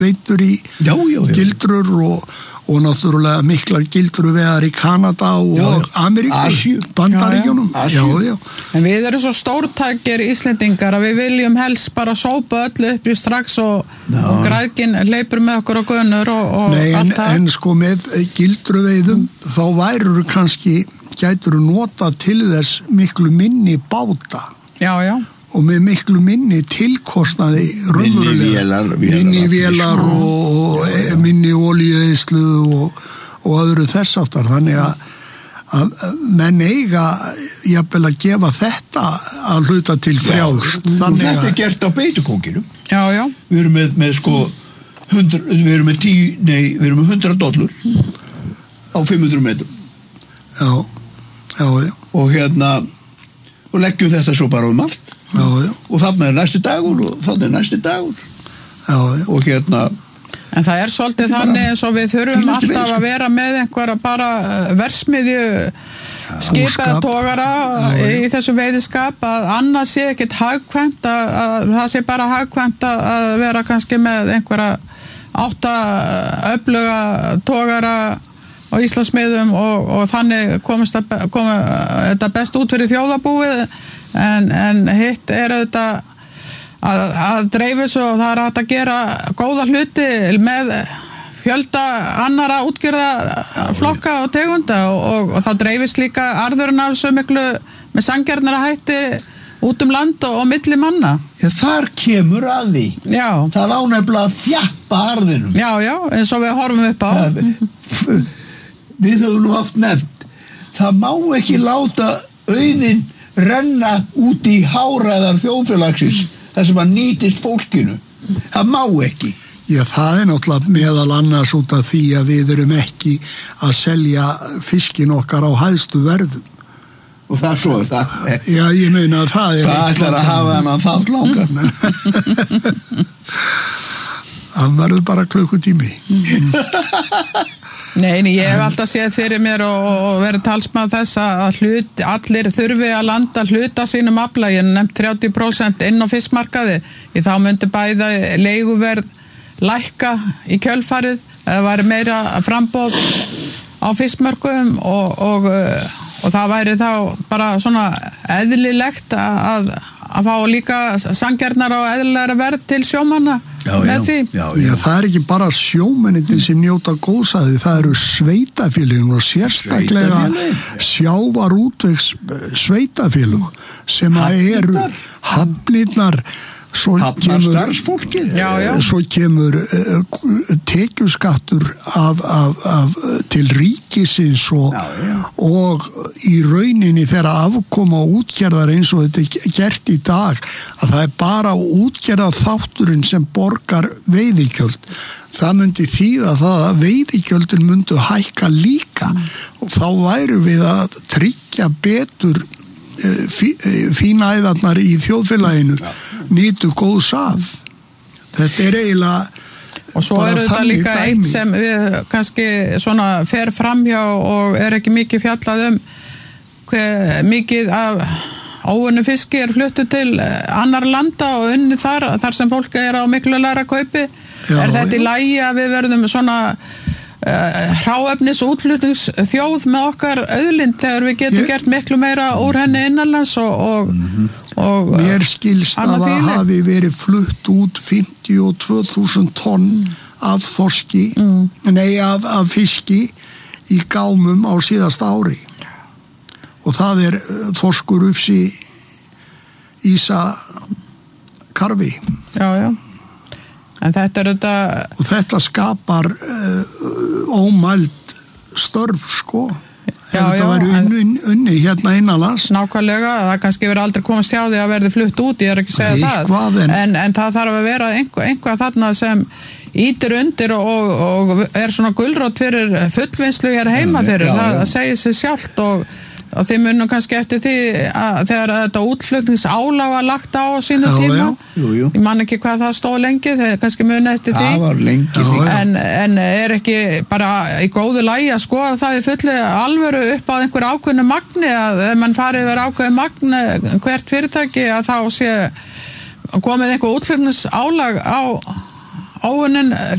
veitur í gildrur og náttúrulega miklar gildruvegar í Kanada og Ameríku, Bandaríkjunum. Já. En við erum svo stórtækir Íslendingar að við viljum helst bara sópa öllu upp í strax og græðgin leipur með okkur á gönur og allt það. En sko með gildruveiðum þá værur kannski, gætur nota til þess miklu minni báta. Já. Og með miklu minni tilkostnaði minni vélar og minni olíueyðslu og öðru þess áttar, þannig að menn eiga jafnvel að gefa þetta að hluta til frjálst. Þetta gert á beitukónginum. Já. Við erum með sko við erum með $100 á 500 metrum. Já. Og leggjum þetta svo bara allt. Já. Og þarna næsti dagur og þarna næsti dagur. Já. Og En það svolítið þannig eins og við þurfum alltaf að vera með einhverja bara versmiðju skipaða togara í þessu veiðiskap, að annað sé ekkert hagkvæmt, að það sé bara hagkvæmt að vera kannski með einhverja 8 öfluga togara á Íslandsmiðum og þannig komist þetta best út fyrir þjóðarbúið, en hitt auðvitað að dreifu svo, það hægt að gera góða hluti með fjölda annara útgerða flokka og tegunda og þá dreifist líka arðurinn af svo miklu með sanngjarnara hætti út land og milli manna. Já, þar kemur að því. Já. Það á nefnilega að þjappa arðinum. Já, eins og við horfum upp á. Við höfum nú haft nefnt, það má ekki láta auðinn renna út í háræðar þjóðfélagsins, þar sem að nýtist fólkinu. Það má ekki. Já, það náttúrulega meðal annars út af því að við erum ekki að selja fiskin okkar á hæstu verðum. Og það svo það. Já, ég meina að það Hvað ætlar að hafa hann þátt langan? Hann verður bara klukkutími. Nei, ég hef alltaf séð fyrir mér og verið talsmaður þess að allir þurfi að landa hluta sínum afla, ég nefnt 30% inn á fiskmarkaði, í þá myndi bæða leiguverð lækka í kjölfarið, eða væri meira framboð á fiskmörkuðum og það væri þá bara svona eðlilegt að fá líka sanngjarnar og eðlilegra verð til sjómanna með því. Já, það ekki bara sjómennirnir sem njóta góðs af því, það eru sveitafélögin og sérstaklega sjávarútvegs sveitafélög sem eru hafnirnar, svo kemur tekjuskattur til ríkisins og í rauninni þegar afkoma útgerðar eins og þetta gert í dag, að það bara útgerðar þátturinn sem borgar veiðigjöld. Það myndi þýða það að veiðigjöldin myndu hækka líka og þá væru við að tryggja betur fínæðarnar í þjóðfélaginu nýtu góðs af. Þetta eiginlega og svo þetta líka eitt sem við kannski svona fer framhjá og ekki mikið fjallað hve mikið af óunnu fiski fluttu til annar landa og unni þar sem fólk á miklu lægra kaupi. Þetta í lagi að við verðum svona hráefnis útflutningsþjóð með okkar auðlind þegar við getum gert miklu meira úr henni innanlands og mér skilst að það hafi verið flutt út 52.000 tonn af þorski af fiski í gámum á síðasta ári og það þorskur, ufsi, ísa, karfi. Já. En þetta þetta og þetta skapar ómæld störf sko. Þetta væri unni hérna innanlands. Nákvæmlega, það kannski verið aldrei komast hjá því að verði flutt út, ég ekki að segja það. En það þarf að vera einhvað þarna sem ítir undir og svona gulrót fyrir fullvinnslu hér heima fyrir. Það segir sig sjálft og þið munum kannski eftir því að þegar þetta útflutningsálag var lagt á sínu tíma. Ég man ekki hvað það stóð lengi, þeir kannski muni eftir því. Það var lengi. En ekki bara í góðu lagi að skoða það í fullu alvöru upp á einhver ákveðnu magni, að ef mann farið yfir ákveðnu magni hvert fyrirtæki að þá sé komið einhver útflutningsálag á óunnin